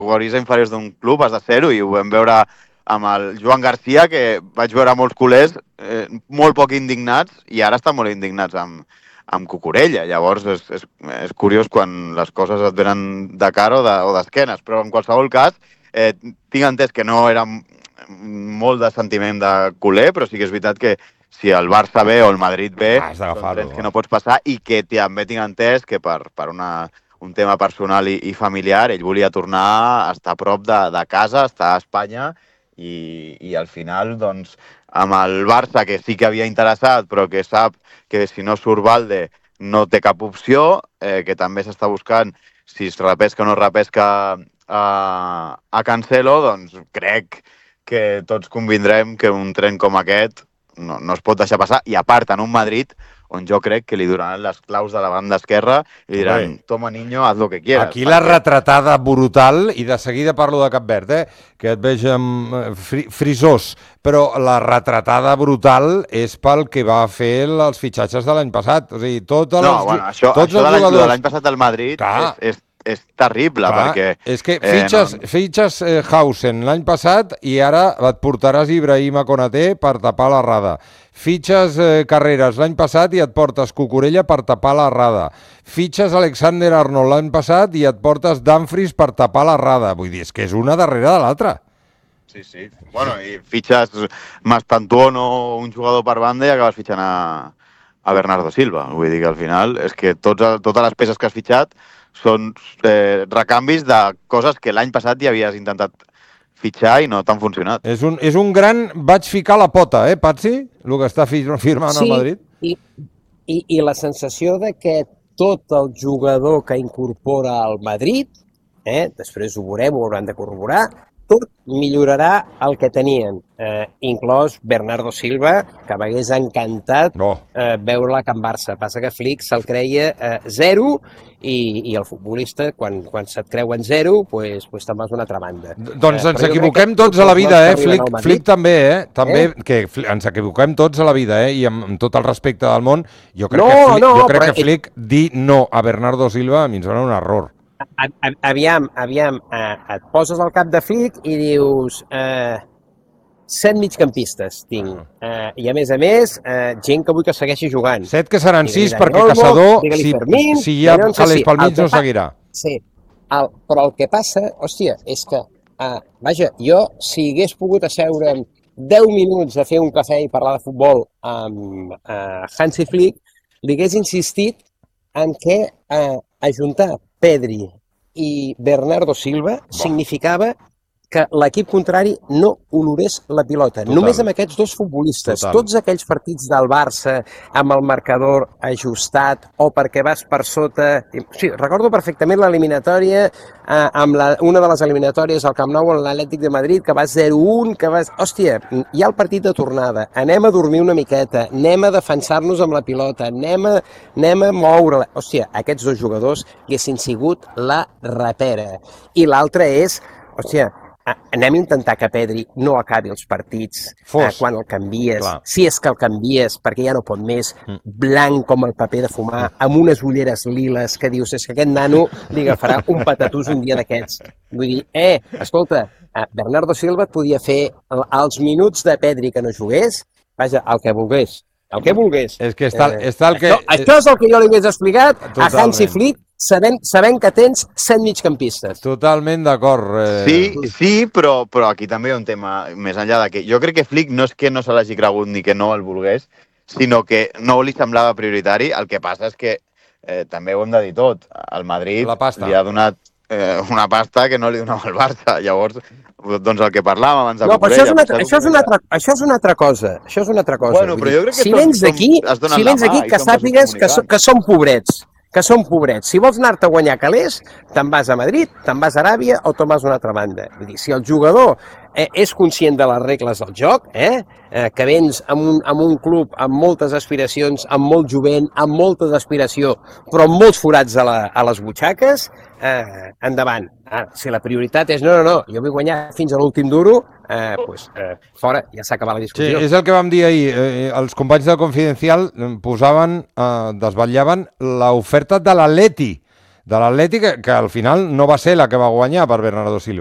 categories inferiors d'un club, has de ser-ho, i ho vam veure amb el Joan Garcia, que vaig veure molts culers molt poc indignats, i ara estan molt indignats amb Cucurella. Llavors és curiós quan les coses et venen de cara o d'esquenes, però en qualsevol cas tinc entès que no era molt de sentiment de culer, però sí que és veritat que si el Barça ve o el Madrid ve, són trens que no pots passar, i que també tinc entès que per un tema personal i familiar, ell volia tornar a estar a prop de casa, estar a Espanya, i al final, doncs, amb el Barça, que sí que havia interessat, però que sap que si no surt Valde no té cap opció, que també s'està buscant si es repesca o no repesca a Cancelo, doncs crec que tots convindrem que un tren com aquest no es pot deixar passar, i a part en un Madrid on jo crec que li donaran les claus de la banda esquerra i diran, toma niño, haz lo que quieras. Aquí la retratada brutal, i de seguida parlo de Cap Verd, que et veig amb frisós, però la retratada brutal és pel que va fer els fitxatges de l'any passat. O sigui, això de l'any passat al Madrid és terrible, perquè... És que fitxes Hausen l'any passat i ara et portaràs Ibrahima Konaté per tapar l'errada. Fitxes Carreras l'any passat i et portes Cucurella per tapar l'errada. Fitxes Alexander Arnold l'any passat i et portes Dumfries per tapar l'errada. Vull dir, és que és una darrere de l'altra. Sí. Bueno, i fitxes Mastantuono, un jugador per banda, i acabes fitxant a Bernardo Silva. Vull dir que al final és que totes les peces que has fitxat són recanvis de coses que l'any passat ja havies intentat fitxar i no t'han funcionat. És un gran vaig ficar la pota, Patxi? El que està firmant el Madrid. Sí, i la sensació de que tot el jugador que incorpora al Madrid, després ho veurem, ho hauran de corroborar, tot millorarà el que tenien, inclòs Bernardo Silva, que m'hagués encantat veure-la a Can Barça. Passa que Flick se'l creia zero i el futbolista, quan se't creuen zero, doncs te'n vas a una altra banda. Doncs ens equivoquem tots a la vida, Flick també, també que ens equivoquem tots a la vida, i amb tot el respecte del món, jo crec que Flick dir no a Bernardo Silva a mi em sembla un error. Aviam, et poses al cap de Flick i dius 7 migcampistes tinc, i a més, gent que vull que segueixi jugant. 7 que seran 6 perquè Caçador, si hi ha calés pel mig, no seguirà. Sí, però el que passa, hòstia, és que, jo, si hagués pogut asseure'm 10 minuts a fer un cafè i parlar de futbol amb Hansi Flick, li hagués insistit en que ajuntar Pedri i Bernardo Silva significava que l'equip contrari no olorés la pilota. Només amb aquests dos futbolistes. Tots aquells partits del Barça amb el marcador ajustat o perquè vas per sota... Sí, recordo perfectament l'eliminatòria, amb una de les eliminatòries al Camp Nou en l'Atlètic de Madrid, que vas 0-1, que vas... Hòstia, hi ha el partit de tornada, anem a dormir una miqueta, anem a defensar-nos amb la pilota, anem a moure-la... Hòstia, aquests dos jugadors haguessin sigut la repera. I l'altre és, hòstia, anem a intentar que Pedri no acabi els partits quan el canvies, si és que el canvies, perquè ja no pot més, blanc com el paper de fumar, amb unes ulleres liles, que dius, és que aquest nano li agafarà un patatús un dia d'aquests. Vull dir, escolta, Bernardo Silva et podia fer els minuts de Pedri que no jugués, vaja, el que volgués. El que volgués. És que està el que... Això és el que jo li hagués explicat a Hansi Flick, sabent que tens 100 migcampistes. Totalment d'acord. Sí, però aquí també hi ha un tema més enllà de que jo crec que Flick no és que no se l'hagi cregut ni que no el volgués, sinó que no li semblava prioritari. El que passa és que també ho hem de dir tot. El Madrid li ha donat una pasta que no li donava el Barça. Llavors, doncs el que parlàvem abans de Cucurella... Això és una altra cosa. Bueno, però jo crec que si vens d'aquí, que sàpigues que som pobrets. Si vols anar-te a guanyar calés, te'n vas a Madrid, te'n vas a Aràbia o te'n vas a una altra banda. Vull dir, si el jugador és conscient de les regles del joc, que vens amb un club amb moltes aspiracions, amb molt jovent, amb molta aspiració, però amb molts forats a les butxaques, endavant. Si la prioritat és no, jo vull guanyar fins a l'últim duro, fora, ja s'ha acabat la discussió. Sí, és el que vam dir ahir. Els companys del Confidencial desvetllaven l'oferta de l'Atleti l'Atlètic, que al final no va ser la que va guanyar per Bernardo Silva.